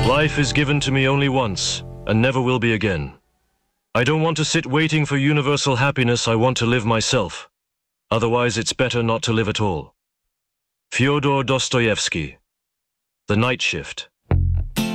Life is given to me only once, and never will be again. I don't want to sit waiting for universal happiness. I want to live myself. Otherwise, it's better not to live at all. Fyodor Dostoevsky. The Night Shift.